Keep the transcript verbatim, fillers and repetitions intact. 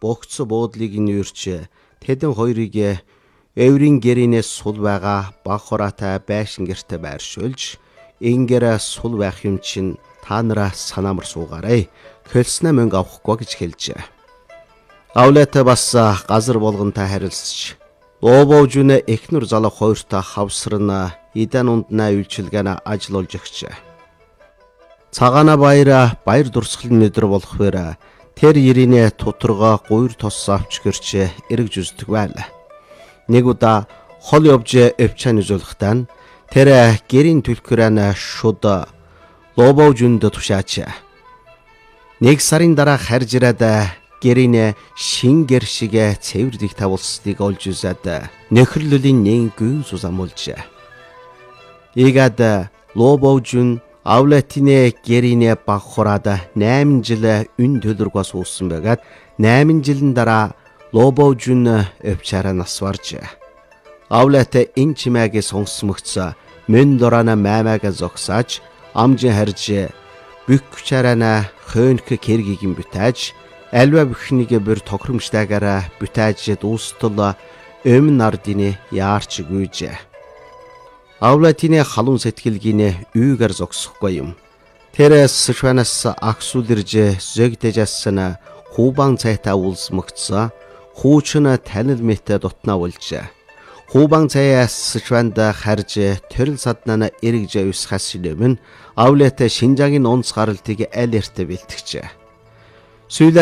богцо буудлыг нь юурч тэдэн хоёрыг эврийн гэрийнээс сул байгаа баг хораатай байшин гэртээ байршуулж ингэрэ сул байх юм чин та нараа санаамар суугаарай. Хөлснө мөнгө авахгүй гэж хэлжээ. Авлаатай бас газар болгонтой харилцаж Лобовжүнэ эхнэр залуу хоёртой хавсарна идан унднаа үйлчилгээнэ ажиллуулж өгчээ. Цагаана баяра баяр дурсгалын өдөр болохвэр тэр иринэ тутргаа гуйр тос авч гэрч эргэж үздэг байла. Нэг удаа хол явж өвчан үзүүлэхдээ тэр гэрийн түлхрэн шуд Лобовжүнд тушаач. Нэг сарын дараа харж ирээд гэрийн шин гэр шиг цэвэрлэх тавуулсныг олж үзээд нөхөрлөлийн нэг гүн сузамуулж. Игад Лобовжүн Авлатины гэрийн баг хураад найман жил өн төлөргөөс уусан байгаад найман жилийн дараа Лобовжүн өвчаараа нас барж. Авлатай энэ чимээгээ сонсмогц мөн дорана маймаага зогсааж амжин харж бүкчарана хөөнх кэргийг нь бүтээж альва бүхнийг бүр тохиромжтойгаараа бүтээж дуустал өмнө нардины яарч гүйж. Авлатины халуун сэтгэлгийн үйгээр зогсохгүй юм. Тэр Сшванас аксулэрж зөгдөжсэн хубан цайтай улсмөгцсөн хуучин танил мэт дотноо болж. Хубан цай Сшванд харж төрөл саднана эргэж усхас нэмэн Авлат Шинжаагийн онц гаралтыг аль эртэ бэлтгэж.